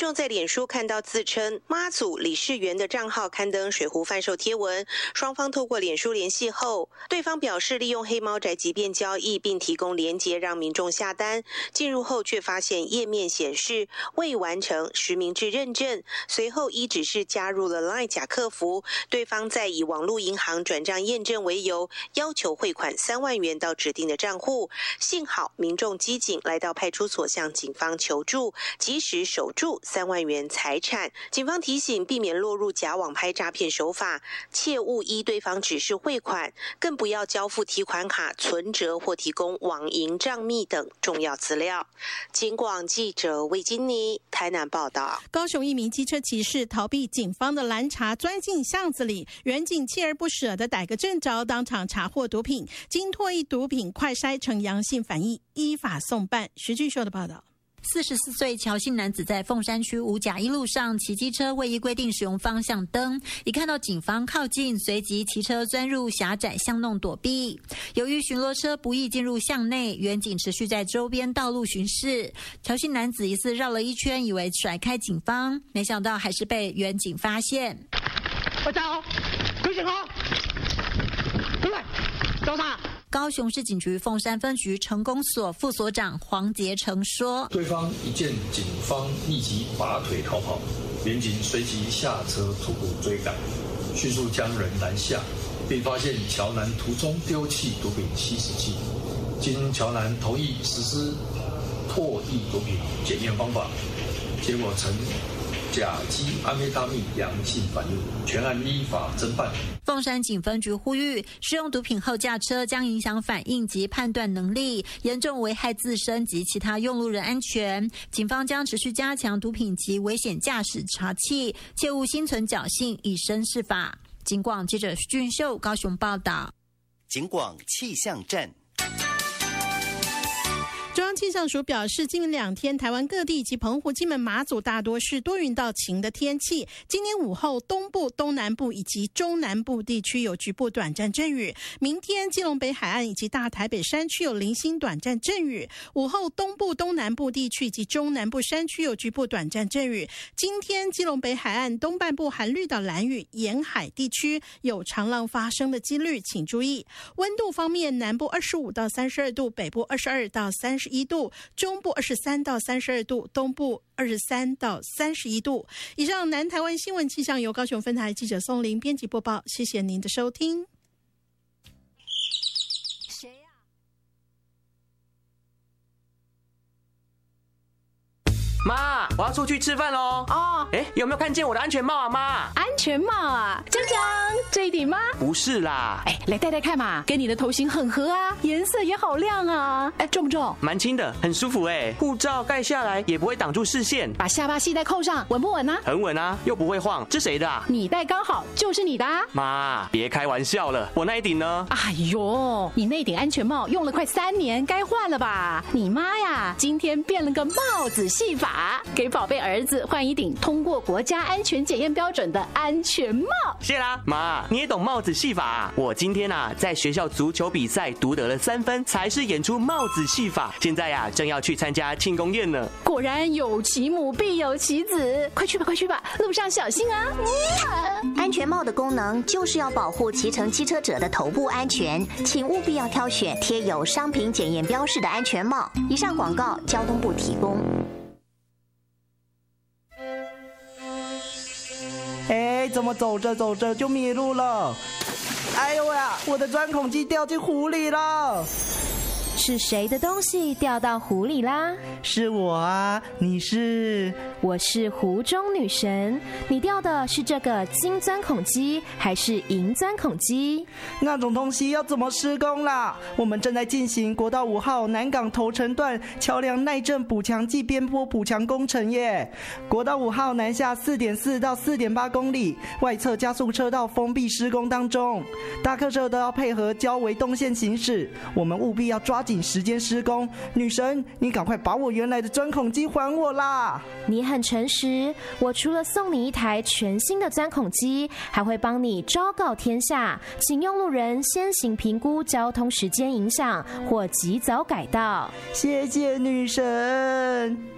众在脸书看到自称妈祖理事员的账号刊登水壶贩售贴文，双方透过脸书联系后，对方表示利用黑猫宅急便交易，并提供连结让民众下单。进入后却发现页面显示未完成实名制认证，随后依指示加入了 LINE 假客服，对方再以网络银行转账验证为由，要求汇款3万元到指定的账户。幸好民众机警来到派出所向警方求助，及时守住3万元财产。警方提醒避免落入假网拍诈骗手法，切勿依对方指示汇款，更不要交付提款卡、存折或提供网银账密等重要资料。警广记者魏金妮台南报道。 高雄一名机车骑士逃避警方的拦查，钻进巷子里，远警锲而不舍地逮个正着，当场查获毒品，经唾液毒品快筛呈阳性反应，依法送办。徐俊秀的报道。 44岁乔姓男子在凤山区五甲一路上骑机车，未依规定使用方向灯，一看到警方靠近，随即骑车钻入狭窄巷弄躲避。由于巡逻车不易进入巷内，远警持续在周边道路巡视。乔姓男子疑似绕了一圈，以为甩开警方，没想到还是被远警发现。 站好，跟警好，过来，找啥？ 高雄市警局凤山分局成功所副所长黄杰成说：“ 对方一见警方立即拔腿逃跑，民警随即下车徒步追赶，迅速将人拦下，并发现乔男途中丢弃毒品70剂。经乔男同意实施唾液毒品检验方法，结果呈甲基安非他命阳性反应，全案依法侦办。” 凤山警分局呼吁，使用毒品后驾车将影响反应及判断能力，严重危害自身及其他用路人安全。警方将持续加强毒品及危险驾驶查缉，切勿心存侥幸，以身试法。警广记者徐俊秀高雄报道。 警广气象站。 中央气象署表示，今明2天台湾各地及澎湖、金门、马祖大多是多云到晴的天气。今天午后东部、东南部以及中南部地区有局部短暂阵雨。明天基隆北海岸以及大台北山区有零星短暂阵雨。午后东部、东南部地区以及中南部山区有局部短暂阵雨。今天基隆北海岸东半部含绿岛、兰屿沿海地区有长浪发生的几率，请注意。温度方面，南部25到32度，北部22到31度，中部23到32度，东部23到31度。以上南台湾新闻气象由高雄分台记者宋玲编辑播报，谢谢您的收听。谁呀？ 妈，我要出去吃饭喽！ 哦， 有没有看见我的安全帽啊，妈？ 安全帽啊，江江，这一顶吗？ 不是啦， 来戴戴看嘛，跟你的头型很合啊，颜色也好亮啊，重不重？ 蛮轻的，很舒服哎。护照盖下来也不会挡住视线， 把下巴系带扣上，稳不稳啊？ 很稳啊，又不会晃。这谁的啊？ 你戴刚好就是你的啊。 妈，别开玩笑了，我那一顶呢？ 哎呦，你那顶安全帽用了快3年，该换了吧？你妈呀，今天变了个帽子戏法，给宝贝儿子换一顶通过国家安全检验标准的安全帽。 谢啦，妈，你也懂帽子戏法啊？我今天在学校足球比赛独得了3分，才是演出帽子戏法。现在正要去参加庆功宴呢。 果然有其母必有其子，快去吧，快去吧，路上小心啊！ 安全帽的功能就是要保护骑乘机车者的头部安全，请务必要挑选贴有商品检验标示的安全帽。以上广告，交通部提供。 怎么走着走着就迷路了？哎呦呀，我的钻孔机掉进湖里了！ 是谁的东西掉到湖里啦？ 是我啊，你是？ 我是湖中女神。你掉的是这个金钻孔机还是银钻孔机？ 那种东西要怎么施工啦？我们正在进行国道5号南港头城段桥梁耐震补强暨边坡补强工程耶。国道5号南下4.4到4.8公里，外侧加速车道封闭施工当中，大客车都要配合交维动线行驶，我们务必要抓紧时间施工。女神，你赶快把我原来的钻孔机还我啦！ 你很诚实，我除了送你一台全新的钻孔机，还会帮你昭告天下，请用路人先行评估交通时间影响或及早改道。 谢谢女神。